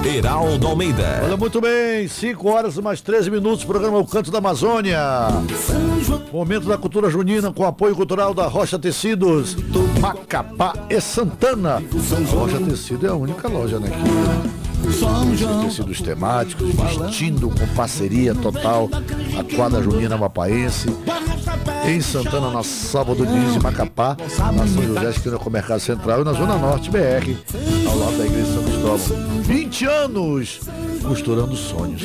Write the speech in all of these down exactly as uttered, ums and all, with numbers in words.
Heraldo Almeida. Olha, muito bem, cinco horas mais treze minutos, programa O Canto da Amazônia. Momento da cultura junina com apoio cultural da Rocha Tecidos, Macapá e Santana. A Rocha Tecido é a única loja, né? Que tecidos temáticos, vestindo com parceria total a quadra junina mapaense. Em Santana, na Sábado Diniz, Macapá, na São José, esquina com o Mercado Central, e na Zona Norte, B R, ao lado da Igreja São Cristóvão. vinte anos costurando sonhos.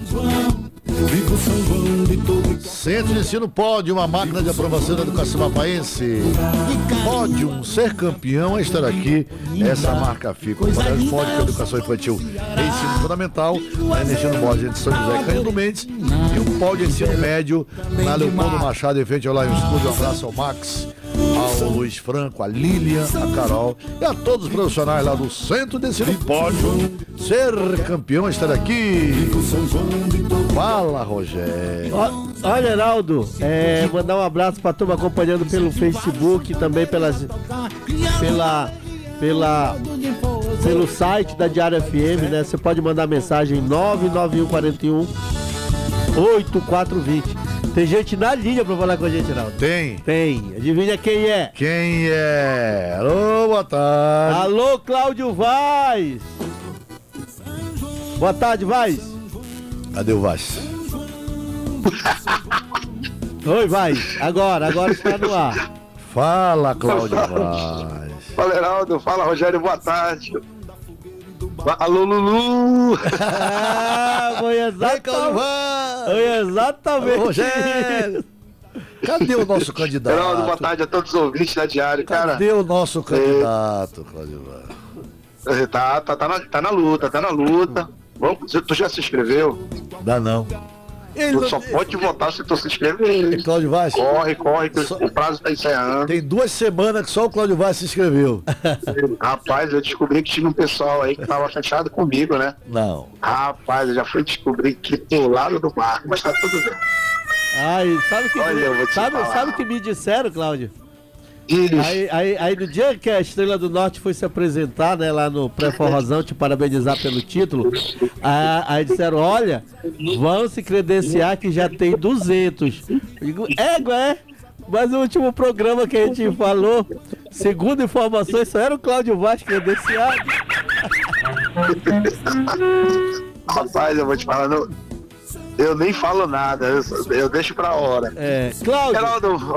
Centro de Ensino Pódio, uma máquina de aprovação da educação mapaense. Pódio, ser campeão é estar aqui. Essa marca fica. O Colégio Pódio para Educação Infantil e Ensino Fundamental, na Energino Borges de São José Candido Mendes, e o Pódio Ensino Médio na Leopoldo Machado, em frente ao Lion Studio. Um abraço ao Max, ao Luiz Franco, a Lilian, a Carol e a todos os profissionais lá do Centro de Ensino Pódio. Ser campeão é estar aqui. Fala, Rogério. Olha, Heraldo, é, mandar um abraço pra turma acompanhando pelo Facebook, também pelas, pela, pela, pelo site da Diário F M, né? Você pode mandar mensagem nove nove um quatro um oito quatro dois zero. Tem gente na linha pra falar com a gente, Heraldo. Tem? Tem. Adivinha quem é? Quem é? Alô, boa tarde. Alô, Cláudio Vaz. Boa tarde, Vaz. Cadê o Vaz? Oi, Vaz. Agora, agora está no ar. Fala, Cláudio Vaz. Fala, Heraldo. Fala, Rogério. Boa tarde. Alô, Lulu. Ah, foi exatamente. Foi exatamente. Alô, Rogério. Cadê o nosso candidato? Heraldo, boa tarde a todos os ouvintes da Diário, cara. Cadê o nosso candidato, Cláudio Vaz? Tá, tá, tá, na, tá na luta, tá na luta. Vamos, tu já se inscreveu? Dá não. Ele Tu não... só pode votar se tu se inscrever. Cláudio Vaz? Corre, corre, que só... o prazo tá encerrando. Tem duas semanas que só o Cláudio Vaz se inscreveu. Rapaz, eu descobri que tinha um pessoal aí que tava fechado comigo, né? Não. Rapaz, eu já fui descobrir que do lado do barco, mas tá tudo bem. Ai, sabe o que, Olha, eu vou te sabe, falar. sabe o que me disseram, Cláudio? Isso. Aí, aí, aí no dia que a Estrela do Norte foi se apresentar, né, lá no Pré-Forrozão, te parabenizar pelo título, aí, aí disseram, olha, vão se credenciar que já tem duzentos. Eu digo, égua, é? Mas no último programa que a gente falou, segundo informações, só era o Cláudio Vaz credenciado. Rapaz, eu vou te falar, não, eu nem falo nada, eu, eu deixo pra hora. É, Cláudio... Heraldo,